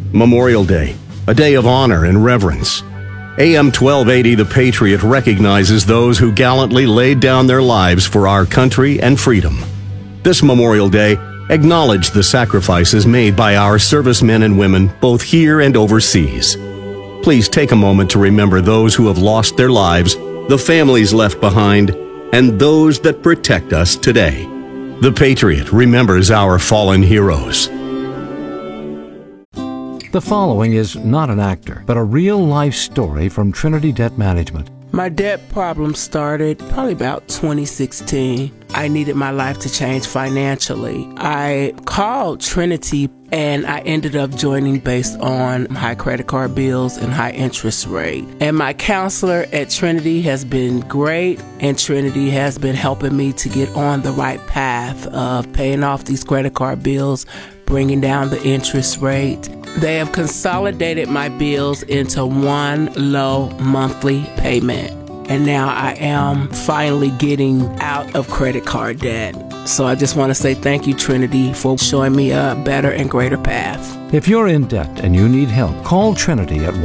Memorial Day, a day of honor and reverence. AM 1280 The Patriot recognizes those who gallantly laid down their lives for our country and freedom. This Memorial Day, acknowledge the sacrifices made by our servicemen and women both here and overseas. Please take a moment to remember those who have lost their lives, the families left behind, and those that protect us today. The Patriot remembers our fallen heroes. The following is not an actor, but a real-life story from Trinity Debt Management. My debt problem started probably about 2016. I needed my life to change financially. I called Trinity and I ended up joining based on high credit card bills and high interest rate. And my counselor at Trinity has been great, and Trinity has been helping me to get on the right path of paying off these credit card bills, bringing down the interest rate. They have consolidated my bills into one low monthly payment. And now I am finally getting out of credit card debt. So I just want to say thank you, Trinity, for showing me a better and greater path. If you're in debt and you need help, call Trinity at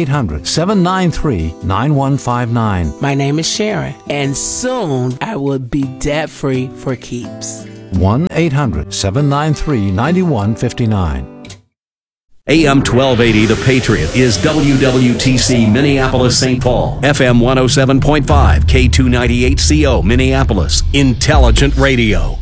1-800-793-9159. My name is Sharon, and soon I will be debt-free for keeps. 1-800-793-9159. AM 1280 The Patriot is WWTC Minneapolis St. Paul, FM 107.5, K298CO Minneapolis, Intelligent Radio.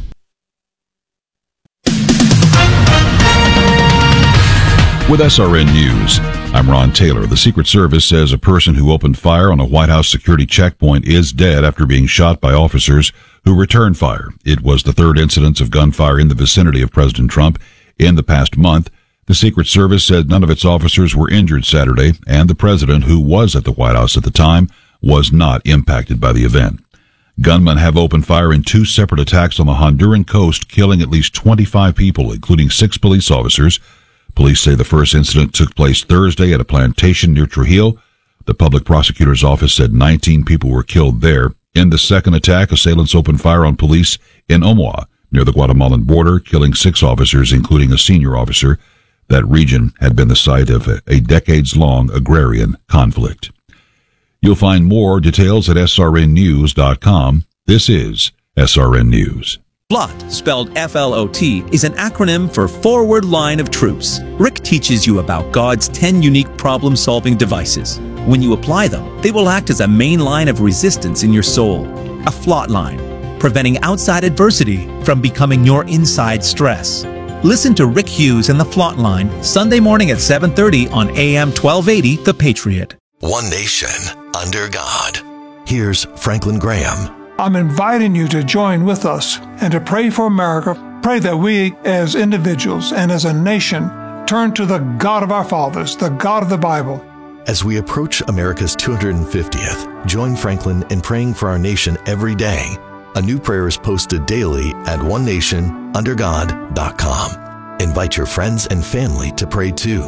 With SRN News, I'm Ron Taylor. The Secret Service says a person who opened fire on a White House security checkpoint is dead after being shot by officers who returned fire. It was the third incidence of gunfire in the vicinity of President Trump in the past month. The Secret Service said none of its officers were injured Saturday, and the president, who was at the White House at the time, was not impacted by the event. Gunmen have opened fire in two separate attacks on the Honduran coast, killing at least 25 people, including 6 police officers. Police say the first incident took place Thursday at a plantation near Trujillo. The public prosecutor's office said 19 people were killed there. In the second attack, assailants opened fire on police in Omaha, near the Guatemalan border, killing 6 officers, including a senior officer. That region had been the site of a decades-long agrarian conflict. You'll find more details at srnnews.com. This is SRN News. FLOT, spelled F-L-O-T, is an acronym for Forward Line of Troops. Rick teaches you about God's 10 unique problem-solving devices. When you apply them, they will act as a main line of resistance in your soul. A FLOT line, preventing outside adversity from becoming your inside stress. Listen to Rick Hughes and the FLOT Line Sunday morning at 7:30 on AM 1280 The Patriot. One nation under God. Here's Franklin Graham. I'm inviting you to join with us and to pray for America. Pray that we as individuals and as a nation turn to the God of our fathers, the God of the Bible. As we approach America's 250th, join Franklin in praying for our nation every day. A new prayer is posted daily at onenationundergod.com. Invite your friends and family to pray too.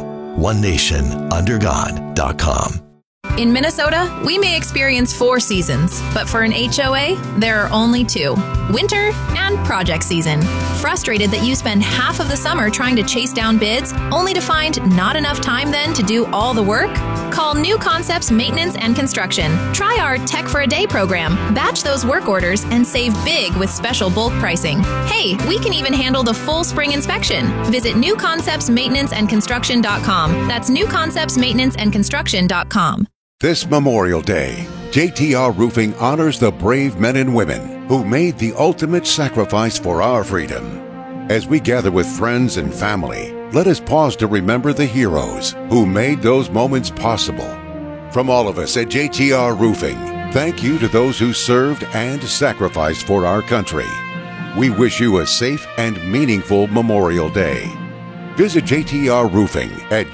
onenationundergod.com. In Minnesota, we may experience 4 seasons, but for an HOA, there are only 2, winter and project season. Frustrated that you spend half of the summer trying to chase down bids, only to find not enough time then to do all the work? Call New Concepts Maintenance and Construction. Try our Tech for a Day program, batch those work orders, and save big with special bulk pricing. Hey, we can even handle the full spring inspection. Visit newconceptsmaintenanceandconstruction.com. That's newconceptsmaintenanceandconstruction.com. This Memorial Day, JTR Roofing honors the brave men and women who made the ultimate sacrifice for our freedom. As we gather with friends and family, let us pause to remember the heroes who made those moments possible. From all of us at JTR Roofing, thank you to those who served and sacrificed for our country. We wish you a safe and meaningful Memorial Day. Visit JTR Roofing at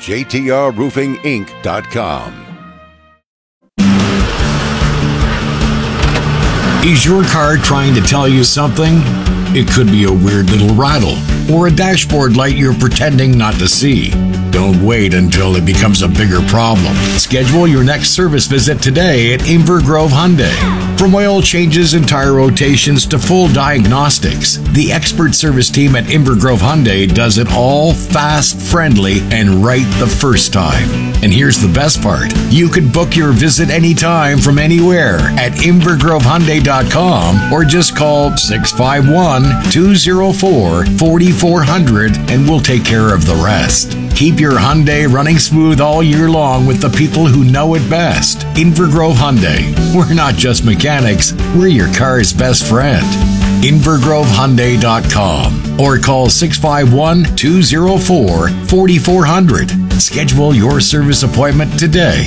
jtrroofinginc.com. Is your car trying to tell you something? It could be a weird little rattle or a dashboard light you're pretending not to see. Don't wait until it becomes a bigger problem. Schedule your next service visit today at Inver Grove Hyundai. From oil changes and tire rotations to full diagnostics, the expert service team at Inver Grove Hyundai does it all fast, friendly, and right the first time. And here's the best part. You can book your visit anytime from anywhere at invergrovehyundai.com or just call 651-204-4400 and we'll take care of the rest. Keep your Hyundai running smooth all year long with the people who know it best. Inver Grove Hyundai. We're not just mechanics, we're your car's best friend. invergrovehyundai.com or call 651-204-4400. Schedule your service appointment today.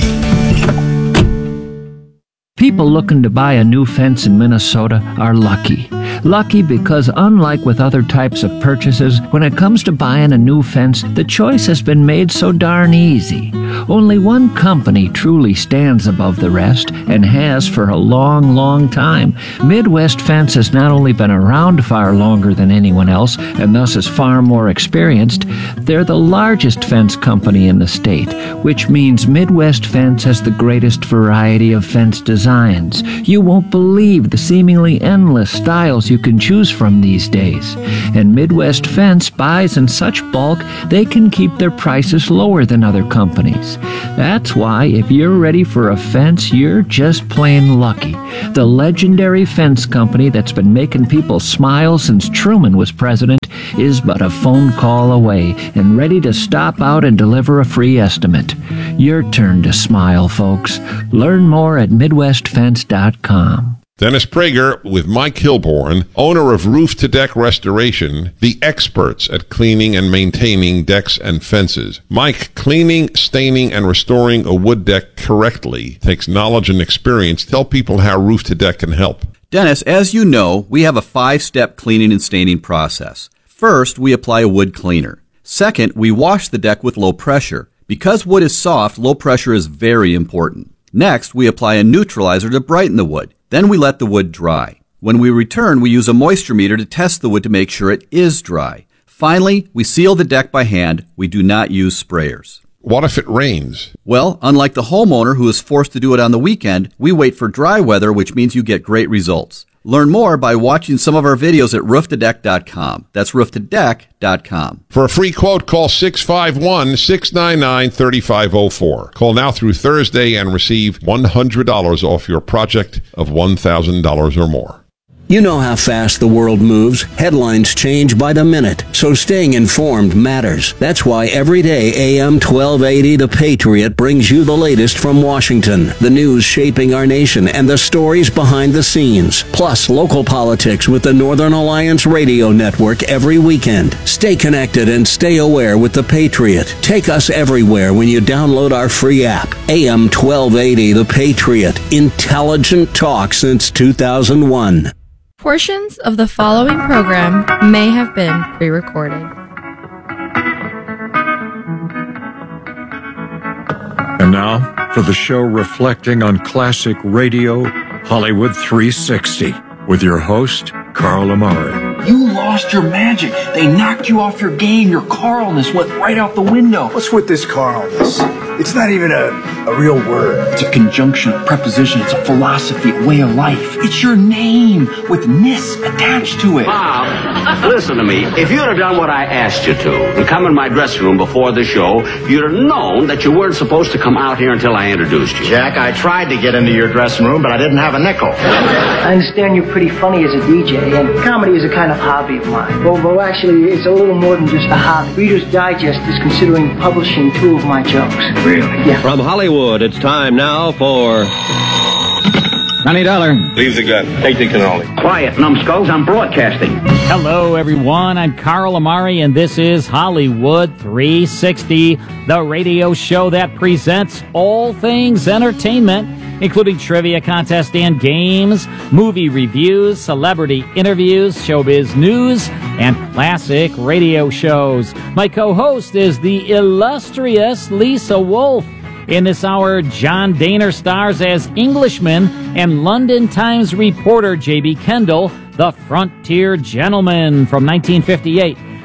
People looking to buy a new fence in Minnesota are lucky. Lucky because unlike with other types of purchases, when it comes to buying a new fence, the choice has been made so darn easy. Only one company truly stands above the rest and has for a long, long time. Midwest Fence has not only been around far longer than anyone else and thus is far more experienced, they're the largest fence company in the state, which means Midwest Fence has the greatest variety of fence designs. You won't believe the seemingly endless styles you can choose from these days. And Midwest Fence buys in such bulk they can keep their prices lower than other companies. That's why if you're ready for a fence, you're just plain lucky. The legendary fence company that's been making people smile since Truman was president is but a phone call away and ready to stop out and deliver a free estimate. Your turn to smile, folks. Learn more at MidwestFence.com. Dennis Prager with Mike Hilborn, owner of Roof to Deck Restoration, the experts at cleaning and maintaining decks and fences. Mike, cleaning, staining, and restoring a wood deck correctly takes knowledge and experience. Tell people how Roof to Deck can help. Dennis, as you know, we have a 5-step cleaning and staining process. First, we apply a wood cleaner. Second, we wash the deck with low pressure. Because wood is soft, low pressure is very important. Next, we apply a neutralizer to brighten the wood. Then we let the wood dry. When we return, we use a moisture meter to test the wood to make sure it is dry. Finally, we seal the deck by hand. We do not use sprayers. What if it rains? Well, unlike the homeowner who is forced to do it on the weekend, we wait for dry weather, which means you get great results. Learn more by watching some of our videos at rooftodeck.com. That's rooftodeck.com. For a free quote, call 651-699-3504. Call now through Thursday and receive $100 off your project of $1,000 or more. You know how fast the world moves. Headlines change by the minute, so staying informed matters. That's why every day AM 1280 The Patriot brings you the latest from Washington, the news shaping our nation, and the stories behind the scenes. Plus, local politics with the Northern Alliance Radio Network every weekend. Stay connected and stay aware with The Patriot. Take us everywhere when you download our free app. AM 1280 The Patriot. Intelligent talk since 2001. Portions of the following program may have been pre-recorded. And now, for the show reflecting on classic radio, Hollywood 360, with your host, Carl Amari. You lost your magic. They knocked you off your game. Your Carlness went right out the window. What's with this Carlness? It's not even a real word. It's a conjunction, a preposition. It's a philosophy, a way of life. It's your name with "ness" attached to it. Bob, listen to me. If you'd have done what I asked you to and come in my dressing room before the show, you'd have known that you weren't supposed to come out here until I introduced you. Jack, I tried to get into your dressing room, but I didn't have a nickel. I understand you're pretty funny as a DJ, and comedy is a kind of hobby of mine. Well, actually, it's a little more than just a hobby. Reader's Digest is considering publishing 2 of my jokes. Really? Yeah. From Hollywood, it's time now for $90. Leave the gun. Take the cannoli. Quiet, numbskulls. I'm broadcasting. Hello, everyone. I'm Carl Amari, and this is Hollywood 360, the radio show that presents all things entertainment, including trivia contests and games, movie reviews, celebrity interviews, showbiz news, and classic radio shows. My co-host is the illustrious Lisa Wolf. In this hour, John Dehner stars as Englishman and London Times reporter J.B. Kendall, the Frontier Gentleman from 1958.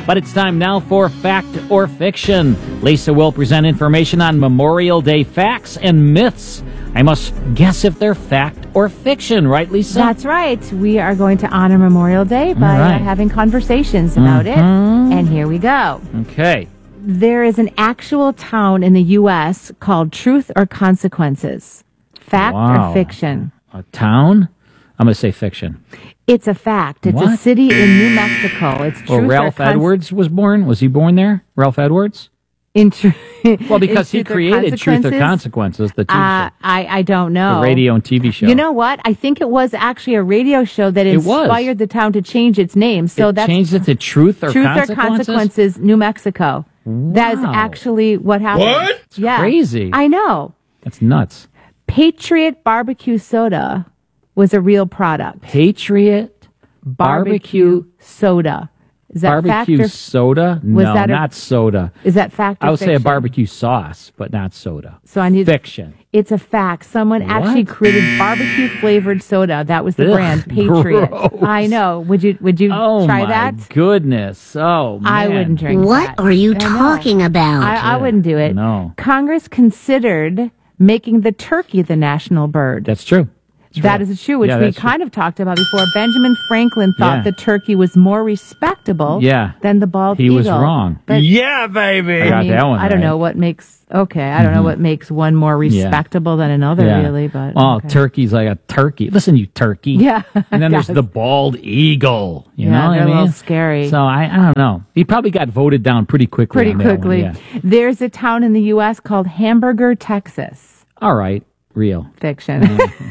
But it's time now for Fact or Fiction. Lisa will present information on Memorial Day facts and myths. I must guess if they're fact or fiction, right, Lisa? That's right. We are going to honor Memorial Day by having conversations about it. And here we go. Okay. There is an actual town in the U.S. called Truth or Consequences. Fact or fiction? A town? I'm going to say fiction. It's a fact. It's a city in New Mexico. It's Truth Ralph Edwards was born? Was he born there? Ralph Edwards? Well, because he created Truth or Consequences, the TV show. I don't know. The radio and TV show. You know what? I think it was actually a radio show that inspired the town to change its name. So that's changed it to Truth or Consequences, New Mexico. Wow. That is actually what happened. What? It's yeah. crazy. I know. That's nuts. Patriot Barbecue Soda was a real product. Patriot Barbecue Soda. Is that barbecue fact or soda? No, not soda. Is that fact or I would say a fiction? barbecue sauce, but not soda. So I need fiction. It's a fact. Someone actually created barbecue flavored soda. That was the brand Patriot. Gross. I know. Would you try that? Oh my goodness. Oh man. I wouldn't drink What that. are you talking about? I wouldn't do it. No. Congress considered making the turkey the national bird. That's true. That is true, which we kind of talked about before. Benjamin Franklin thought the turkey was more respectable than the bald eagle. He was wrong. But, yeah, baby. I got that one I don't know what makes I don't know what makes one more respectable than another, really. But turkey's like a turkey. Listen, you turkey. Yeah. And then there's the bald eagle. You know what they're I mean? a little scary. So I don't know. He probably got voted down pretty quickly. There's a town in the U.S. called Hamburger, Texas. All right. Real. Fiction.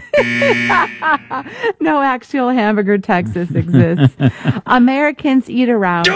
No actual Hamburger, Texas exists. Americans eat around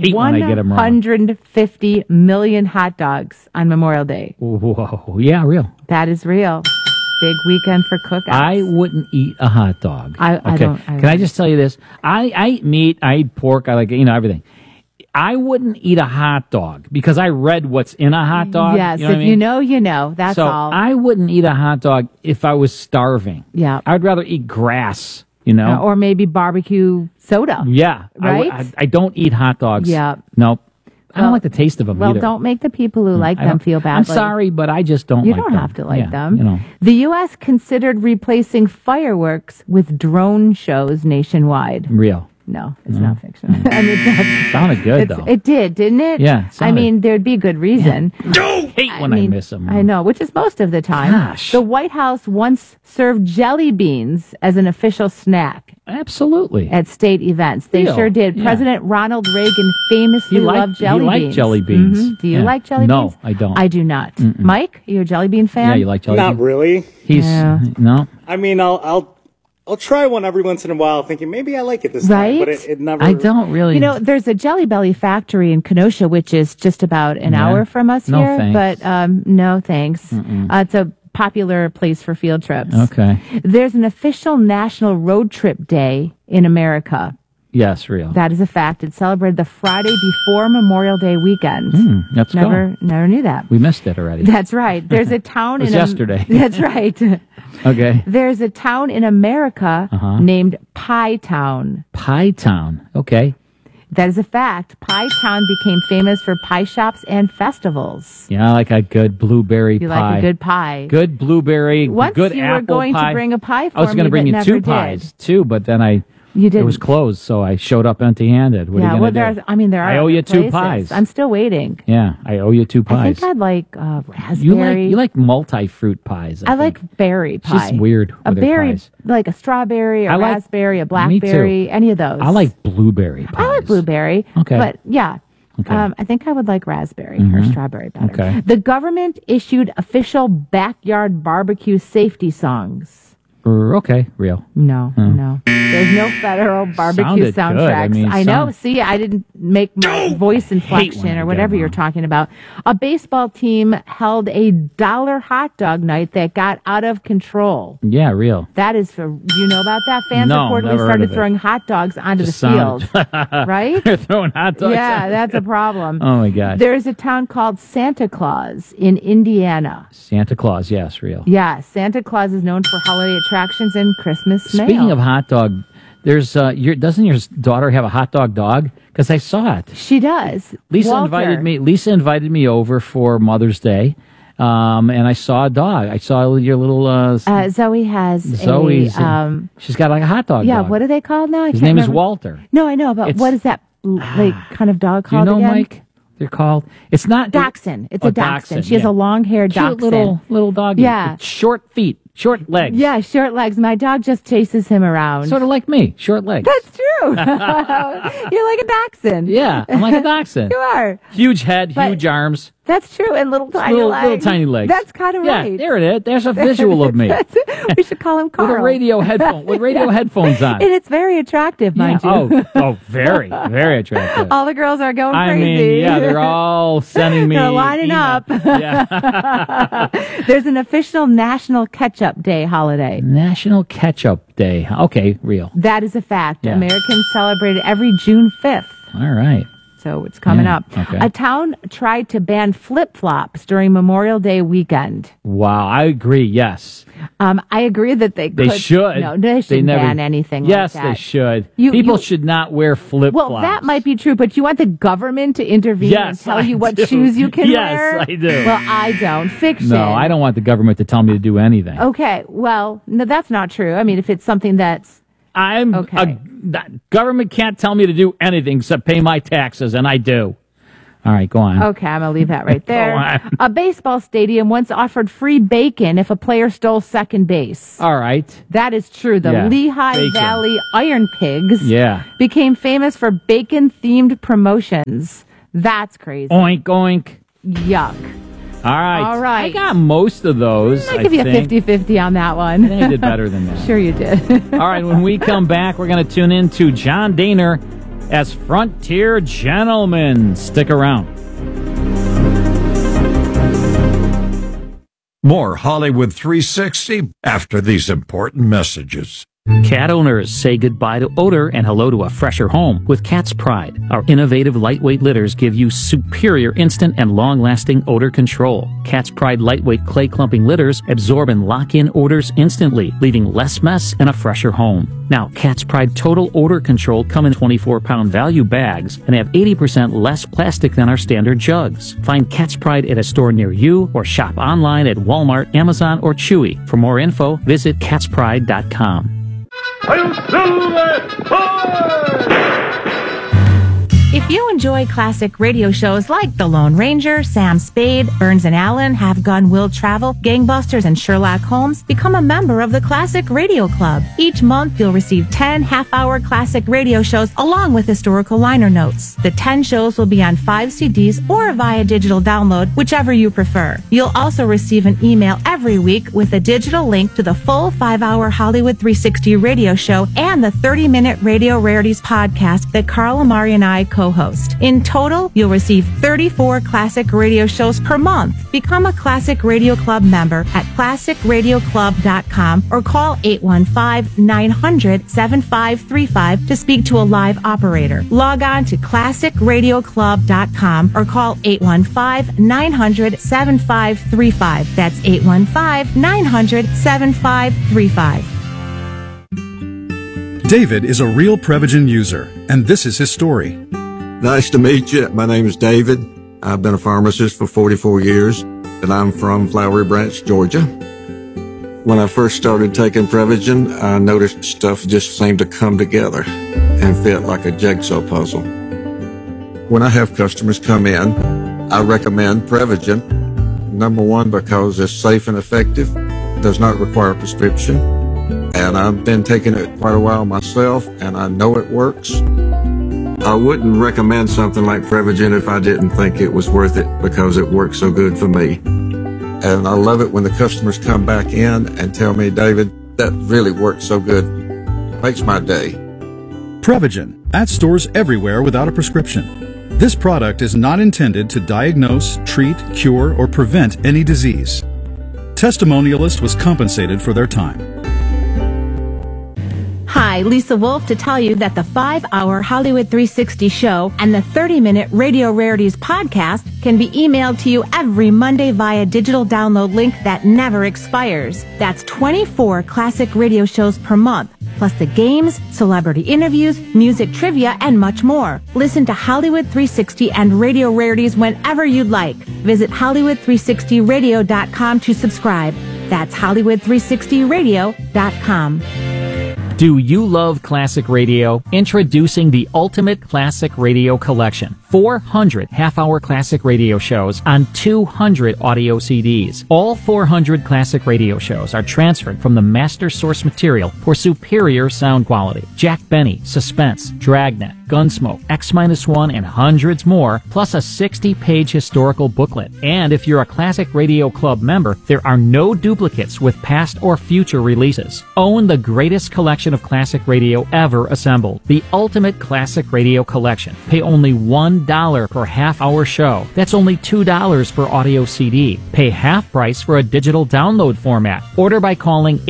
150 million hot dogs on Memorial Day. Whoa. Yeah, real. That is real. Big weekend for cookouts. I wouldn't eat a hot dog. I don't. Can I just tell you this? I eat meat. I eat pork. I like, everything. I wouldn't eat a hot dog because I read what's in a hot dog. Yes, you know if you know, you know. That's all. So I wouldn't eat a hot dog if I was starving. Yeah. I would rather eat grass, you know. Or maybe barbecue soda. Yeah. Right? I don't eat hot dogs. Yeah. Nope. I don't like the taste of them either. Well, don't make the people who like them feel badly. I'm sorry, but I just don't like them. You don't have to like them. You know. The U.S. considered replacing fireworks with drone shows nationwide. Real. No, it's not fiction. I mean, it sounded good, though. It did, didn't it? Yeah. I mean, there'd be a good reason. I hate when I miss them. I know, which is most of the time. Gosh. The White House once served jelly beans as an official snack. Absolutely. At state events. They sure did. Yeah. President Ronald Reagan famously loved jelly beans. He liked jelly beans. Mm-hmm. Do you like jelly beans? No, I don't. I do not. Mm-mm. Mike, are you a jelly bean fan? Yeah, you like jelly beans? Not really. No. I mean, I'll try one every once in a while, thinking maybe I like it this time, but it never. I don't really. You know, there's a Jelly Belly factory in Kenosha, which is just about an hour from us No, here. thanks. But no thanks. It's a popular place for field trips. Okay. There's an official National Road Trip Day in America. Yes, real. That is a fact. It's celebrated the Friday before Memorial Day weekend. Let's never go. knew that. We missed it already. That's right. There's a town It was yesterday. That's right. Okay. There's a town in America named Pie Town. Pie Town. Okay. That is a fact. Pie Town became famous for pie shops and festivals. Yeah, I like a good blueberry You pie. like a good pie. Good blueberry, Once good you were apple going pie. to bring a pie for I was me, to bring but you never two did. pies, too, but then You it didn't. was closed, so I showed up empty-handed. What are you going to do? there are I owe you other 2 places. pies. I'm still waiting. Yeah, I owe you 2 I pies. think I'd like raspberry. You like multi-fruit pies. I like berry It's pie. just weird A with their berry, pies. like a strawberry, a I like- raspberry, a Me too. blackberry, any of those. I like blueberry pies. I like blueberry. Okay. But yeah. Okay. I think I would like raspberry or Mhm. strawberry better. Okay. The government issued official backyard barbecue safety songs. Okay, real. No. There's no federal barbecue Sounded good. soundtracks. I mean, I know. See, I didn't make my voice inflection when I or get whatever them you're talking about. A baseball team held a $1 hot dog night that got out of control. Yeah, real. That is for, do you know about that? Fans No, reportedly never heard started of it. throwing hot dogs onto Just the field. sounded- Right? They're throwing hot dogs. Yeah, on- that's a problem. Oh my gosh. There's a town called Santa Claus in Indiana. Santa Claus, yes, real. Yeah, Santa Claus is known for holiday attractions and Christmas mail. Speaking of hot dog doesn't your daughter have a hot dog? Because I saw it. She does. Lisa invited me over for Mother's Day. And I saw a dog. I saw your little... Zoe has she's got like a hot dog. Yeah, dog. What are they called now? His name is Walter. No, I know, but what is that kind of dog called again? Mike? They're called... It's not... Dachshund. It's a Dachshund. She has a long-haired Dachshund. Cute little dog. Yeah. Short feet. Short legs. Yeah, short legs. My dog just chases him around. Sort of like me. Short legs. That's true. You're like a dachshund. Yeah, I'm like a dachshund. You are. Huge head, huge arms. That's true, and little tiny legs. Little tiny legs. That's kind of right. Yeah, there it is. There's a visual of me. We should call him Carl. With radio headphones on. And it's very attractive, mind you. Oh, very, very attractive. All the girls are going crazy. I mean, yeah, they're all sending me They're lining up. Yeah. There's an official National Ketchup Day holiday. National Ketchup Day. Okay, real. That is a fact. Yeah. Americans celebrate it every June 5th. All right. So it's coming up. Okay. A town tried to ban flip-flops during Memorial Day weekend. Wow, I agree, yes. I agree that they should. No, they shouldn't ban anything like that. Yes, they should. People should not wear flip-flops. Well, that might be true, but you want the government to intervene and tell you what shoes you can wear? Yes, I do. Well, I don't. Fiction. No, I don't want the government to tell me to do anything. Okay, well, no, that's not true. I mean, if it's something that's... Government can't tell me to do anything except pay my taxes, and I do. All right, go on. Okay, I'm going to leave that right there. Go on. A baseball stadium once offered free bacon if a player stole second base. All right. That is true. The Lehigh Valley Iron Pigs became famous for bacon-themed promotions. That's crazy. Oink, oink. Yuck. All right. All right. I got most of those. I'll give you a 50-50 on that one. I think I did better than that. Sure you did. All right, when we come back, we're going to tune in to John Daner as Frontier Gentleman. Stick around. More Hollywood 360 after these important messages. Cat owners say goodbye to odor and hello to a fresher home with Cat's Pride. Our innovative lightweight litters give you superior instant and long-lasting odor control. Cat's Pride lightweight clay clumping litters absorb and lock in odors instantly, leaving less mess and a fresher home. Now, Cat's Pride Total Odor Control come in 24-pound value bags and have 80% less plastic than our standard jugs. Find Cat's Pride at a store near you or shop online at Walmart, Amazon, or Chewy. For more info, visit catspride.com. If you enjoy classic radio shows like The Lone Ranger, Sam Spade, Burns and Allen, Have Gun Will Travel, Gangbusters, and Sherlock Holmes, become a member of the Classic Radio Club. Each month, you'll receive 10 half-hour classic radio shows along with historical liner notes. The 10 shows will be on 5 CDs or via digital download, whichever you prefer. You'll also receive an email every week with a digital link to the full 5-hour Hollywood 360 radio show and the 30-minute Radio Rarities podcast that Carl Amari and I co-host. In total, you'll receive 34 classic radio shows per month. Become a Classic Radio Club member at classicradioclub.com or call 815-900-7535 to speak to a live operator. Log on to classicradioclub.com or call 815-900-7535. That's 815-900-7535. David is a real Prevagen user, and this is his story. Nice to meet you. My name is David. I've been a pharmacist for 44 years, and I'm from Flowery Branch, Georgia. When I first started taking Prevagen, I noticed stuff just seemed to come together and fit like a jigsaw puzzle. When I have customers come in, I recommend Prevagen. Number one, because it's safe and effective, does not require a prescription, and I've been taking it quite a while myself, and I know it works. I wouldn't recommend something like Prevagen if I didn't think it was worth it because it works so good for me. And I love it when the customers come back in and tell me, David, that really worked so good. Makes my day. Prevagen, at stores everywhere without a prescription. This product is not intended to diagnose, treat, cure, or prevent any disease. Testimonialist was compensated for their time. Hi, Lisa Wolf to tell you that the 5-hour Hollywood 360 show and the 30-minute Radio Rarities podcast can be emailed to you every Monday via digital download link that never expires. That's 24 classic radio shows per month. plus the games, celebrity interviews, music trivia, and much more. Listen to Hollywood 360 and Radio Rarities whenever you'd like. Visit Hollywood360radio.com to subscribe. That's Hollywood360radio.com. Do you love classic radio? Introducing the Ultimate Classic Radio Collection. 400 half-hour classic radio shows on 200 audio CDs. All 400 classic radio shows are transferred from the master source material for superior sound quality. Jack Benny, Suspense, Dragnet, Gunsmoke, X-1, and hundreds more, plus a 60-page historical booklet. And if you're a Classic Radio Club member, there are no duplicates with past or future releases. Own the greatest collection of classic radio ever assembled. The Ultimate Classic Radio Collection. Pay only $1 per half-hour show. That's only $2 per audio CD. Pay half price for a digital download format. Order by calling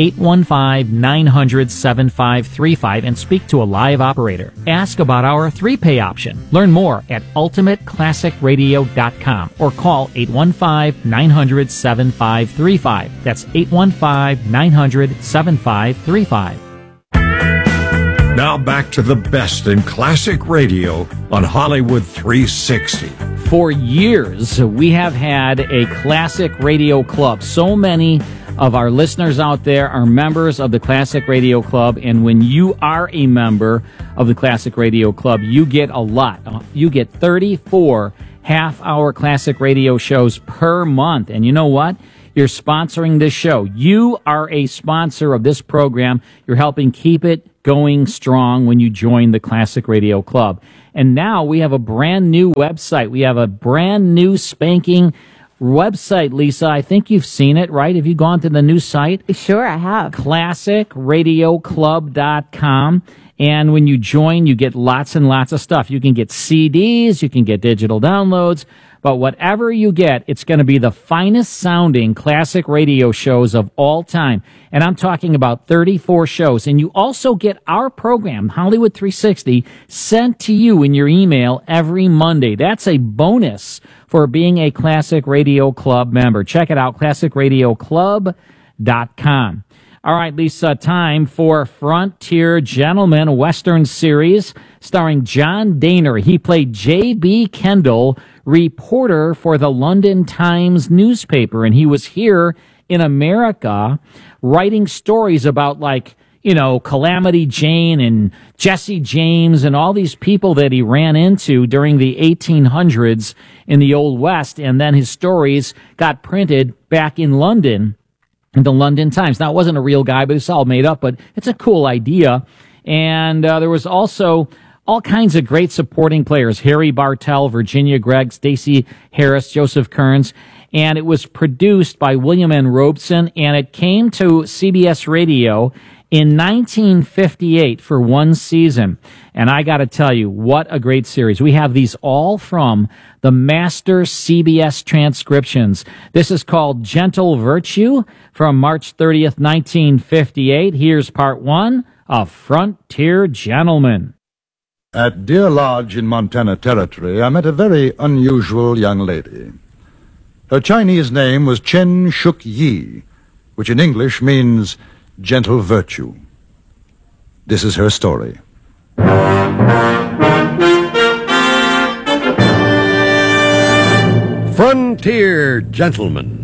815-900-7535 and speak to a live operator. Ask about our 3-pay option. Learn more at ultimateclassicradio.com or call 815-900-7535. That's 815-900-7535. Now back to the best in classic radio on Hollywood 360. For years, we have had a classic radio club. So many of our listeners out there are members of the Classic Radio Club, and when you are a member of the Classic Radio Club, you get a lot. You get 34 half-hour classic radio shows per month. And you know what? You're sponsoring this show. You are a sponsor of this program. You're helping keep it going strong when you join the Classic Radio Club. And now we have a brand new website. We have a brand new spanking website, Lisa. I think you've seen it, right? Have you gone to the new site? Sure, I have. ClassicRadioClub.com. And when you join, you get lots and lots of stuff. You can get CDs, you can get digital downloads, but whatever you get, it's going to be the finest sounding classic radio shows of all time. And I'm talking about 34 shows. And you also get our program, Hollywood 360, sent to you in your email every Monday. That's a bonus for being a Classic Radio Club member. Check it out, ClassicRadioClub.com. All right, Lisa, time for Frontier Gentlemen, a Western series starring John Dehner. He played J.B. Kendall, reporter for the London Times newspaper, and he was here in America writing stories about, like, you know, Calamity Jane and Jesse James and all these people that he ran into during the 1800s in the Old West, and then his stories got printed back in London in the London Times. Now, it wasn't a real guy, but it's all made up, but it's a cool idea. And there was also all kinds of great supporting players: Harry Bartell, Virginia Gregg, Stacey Harris, Joseph Kearns. And it was produced by William N. Robeson, and it came to CBS Radio in 1958 for one season. And I got to tell you, what a great series. We have these all from the master CBS transcriptions. This is called Gentle Virtue from March 30th, 1958. Here's part one of Frontier Gentlemen. At Deer Lodge in Montana Territory, I met a very unusual young lady. Her Chinese name was Chen Shuk Yi, which in English means gentle virtue. This is her story. Frontier Gentlemen.